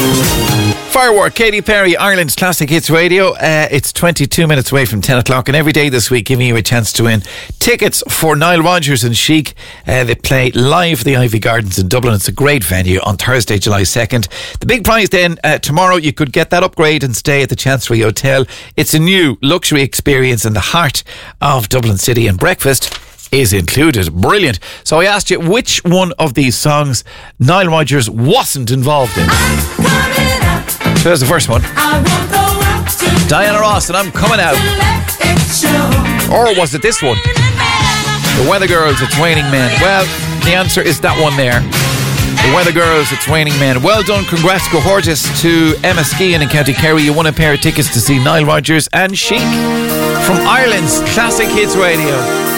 Firework, Katy Perry, Ireland's Classic Hits Radio. It's 22 minutes away from 10 o'clock, and every day this week giving you a chance to win tickets for Nile Rodgers and Chic. They play live at the Ivy Gardens in Dublin. It's a great venue on Thursday, July 2nd. The big prize then, tomorrow you could get that upgrade and stay at the Chancery Hotel. It's a new luxury experience in the heart of Dublin City, and breakfast is included. Brilliant. So I asked you which one of these songs Nile Rodgers wasn't involved in. So there's the first one. Diana Ross and I'm Coming Out. Or was it this one? The Weather Girls, It's Raining Men. Well, the answer is that one there. The Weather Girls, It's Raining Men. Well done. Congrats, go Hortis, to Emma Skean in County Kerry. You won a pair of tickets to see Nile Rodgers and Chic from Ireland's Classic Hits Radio.